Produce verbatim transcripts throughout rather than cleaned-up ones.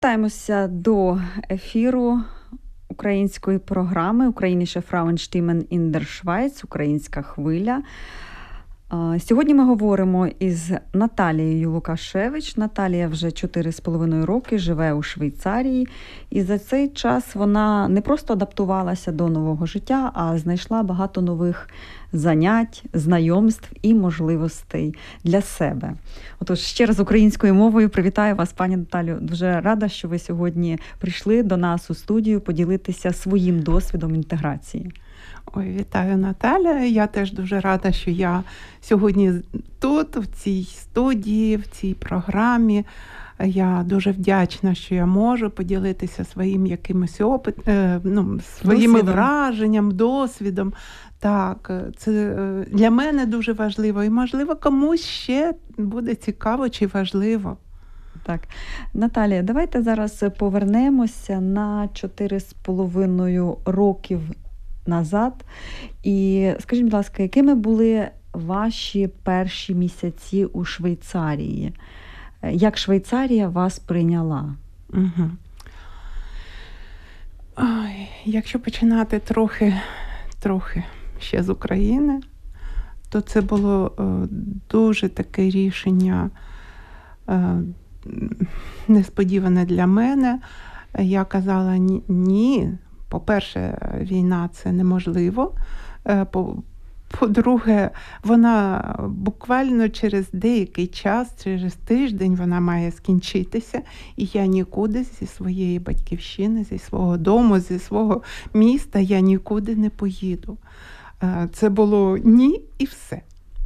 Повертаємося до ефіру української програми «Українісche Frauenstimmen in der Schweiz» «Українська хвиля». Сьогодні ми говоримо із Наталією Лукашевич. Наталія вже чотири з половиною роки живе у Швейцарії. І за цей час вона не просто адаптувалася до нового життя, а знайшла багато нових занять, знайомств і можливостей для себе. Отож, ще раз українською мовою привітаю вас, пані Наталю. Дуже рада, що ви сьогодні прийшли до нас у студію поділитися своїм досвідом інтеграції. Ой, вітаю, Наталя. Я теж дуже рада, що я сьогодні тут, в цій студії, в цій програмі. Я дуже вдячна, що я можу поділитися своїм якимось опит, ну, своїми досвідом. враженням, досвідом. Так, це для мене дуже важливо. І, можливо, комусь ще буде цікаво чи важливо. Так. Наталія, давайте зараз повернемося на чотири з половиною років назад. І скажіть, будь ласка, якими були ваші перші місяці у Швейцарії? Як Швейцарія вас прийняла? Угу. Ой, якщо починати трохи, трохи ще з України, то це було е, дуже таке рішення е, несподіване для мене. Я казала ні, ні. По-перше, війна – це неможливо. По-друге, вона буквально через деякий час, через тиждень вона має скінчитися. І я нікуди зі своєї батьківщини, зі свого дому, зі свого міста, я нікуди не поїду. Це було ні і все.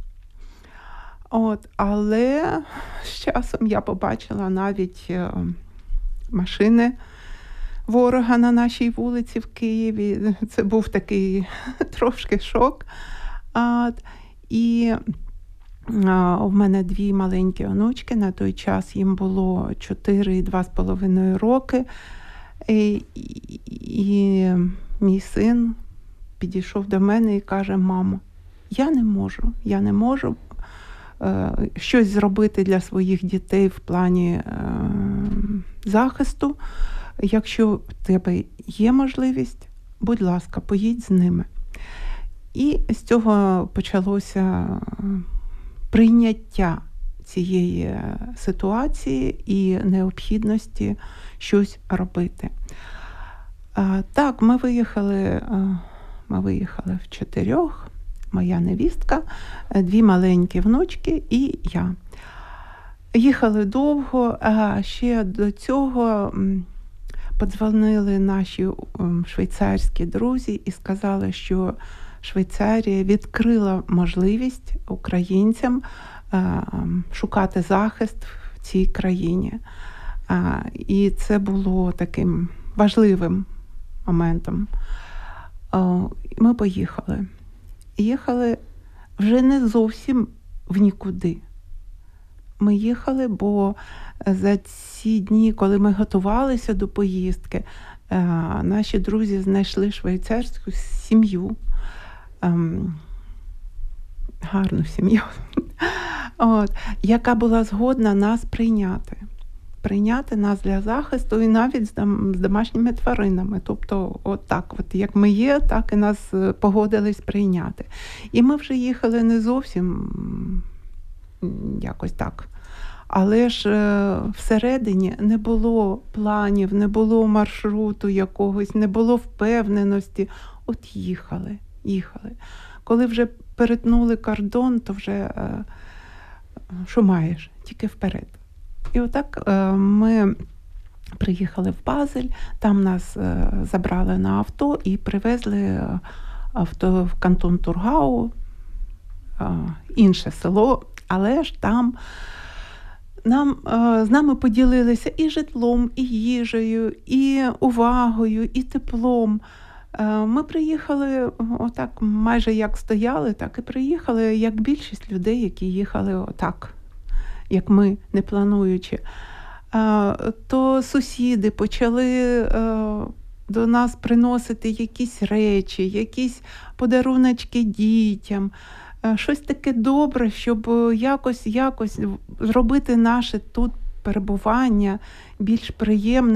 От, але з часом я побачила навіть машини ворога на нашій вулиці в Києві. Це був такий трошки шок. От, і а, у мене дві маленькі онучки, на той час їм було чотири і два з половиною роки. І, і, і мій син підійшов до мене і каже: мамо, я не можу, я не можу е, щось зробити для своїх дітей в плані е, захисту. Якщо в тебе є можливість, будь ласка, поїдь з ними. І з цього почалося прийняття цієї ситуації і необхідності щось робити. Так, ми виїхали, ми виїхали в чотирьох, моя невістка, дві маленькі внучки і я. Їхали довго, а ще до цього подзвонили наші швейцарські друзі і сказали, що Швейцарія відкрила можливість українцям шукати захист в цій країні. І це було таким важливим моментом. Ми поїхали. Їхали вже не зовсім в нікуди. Ми їхали, бо за ці дні, коли ми готувалися до поїздки, наші друзі знайшли швейцарську сім'ю, гарну сім'ю, от, яка була згодна нас прийняти. Прийняти нас для захисту і навіть з, дом, з домашніми тваринами. Тобто, от так, от, як ми є, так і нас погодились прийняти. І ми вже їхали не зовсім якось так. Але ж е, всередині не було планів, не було маршруту якогось, не було впевненості. От їхали, їхали. Коли вже перетнули кордон, то вже е, що маєш? Тільки вперед. І отак е, ми приїхали в Базель, там нас е, забрали на авто і привезли авто в кантон Тургау, е, інше село, але ж там нам, е, з нами поділилися і житлом, і їжею, і увагою, і теплом. Е, ми приїхали отак, майже як стояли, так і приїхали, як більшість людей, які їхали отак, як ми, не плануючи. Е, то сусіди почали е, до нас приносити якісь речі, якісь подаруночки дітям, щось таке добре, щоб якось, якось зробити наше тут перебування більш приємне.